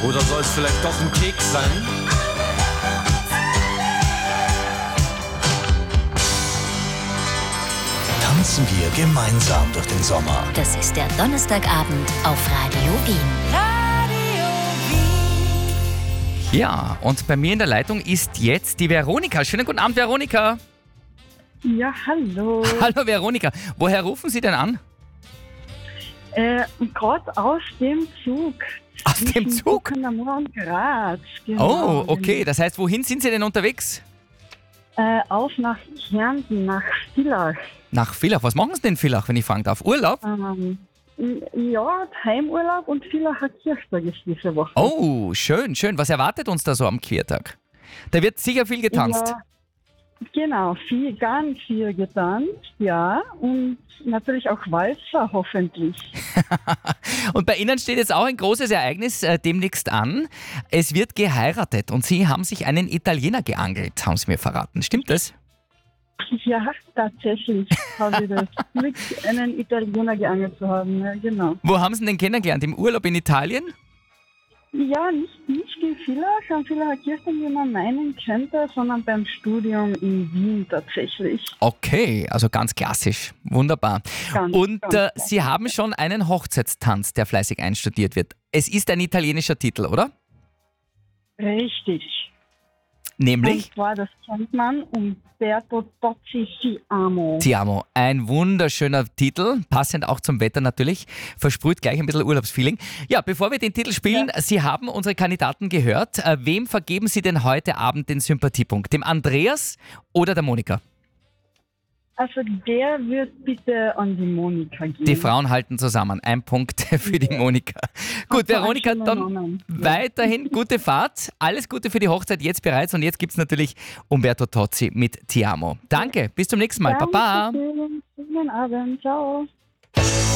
Oder soll es vielleicht doch ein Keks sein? Tanzen wir gemeinsam durch den Sommer. Das ist der Donnerstagabend auf Radio Wien. Ja, und bei mir in der Leitung ist jetzt die Veronika. Schönen guten Abend, Veronika. Ja, hallo. Hallo, Veronika. Woher rufen Sie denn an? Gerade aus dem Zug. Aus dem Zug? Buchenamur und Graz. Genau. Oh, okay. Das heißt, wohin sind Sie denn unterwegs? Auf nach Kärnten, nach Villach. Nach Villach. Was machen Sie denn in Villach, wenn ich fragen darf? Urlaub? Ja, Heimurlaub und Villacher Kirchtag ist diese Woche. Oh, schön, schön. Was erwartet uns da so am Queertag? Da wird sicher viel getanzt. Ja, genau, ganz viel getanzt, ja. Und natürlich auch Walzer, hoffentlich. Und bei Ihnen steht jetzt auch ein großes Ereignis demnächst an. Es wird geheiratet und Sie haben sich einen Italiener geangelt, haben Sie mir verraten. Stimmt das? Ja, tatsächlich habe ich das Glück, einen Italiener geangelt zu haben. Ja, genau. Wo haben Sie ihn denn kennengelernt? Im Urlaub in Italien? Ja, nicht in Villach, am Villacher Kirchtag, wie man meinen könnte, sondern beim Studium in Wien tatsächlich. Okay, also ganz klassisch. Wunderbar. Und ganz Sie haben schon einen Hochzeitstanz, der fleißig einstudiert wird. Es ist ein italienischer Titel, oder? Richtig. Nämlich? Und zwar, das kennt man, Umberto Tozzi Ti Amo. Ti Amo. Ein wunderschöner Titel, passend auch zum Wetter natürlich. Versprüht gleich ein bisschen Urlaubsfeeling. Ja, bevor wir den Titel spielen, Sie haben unsere Kandidaten gehört. Wem vergeben Sie denn heute Abend den Sympathiepunkt? Dem Andreas oder der Monika? Also der wird bitte an die Monika gehen. Die Frauen halten zusammen. Ein Punkt für die Monika. Gut, Veronika, dann weiterhin gute Fahrt. Alles Gute für die Hochzeit jetzt bereits. Und jetzt gibt es natürlich Umberto Tozzi mit Ti Amo. Danke, bis zum nächsten Mal. Baba. Schönen Abend, ciao.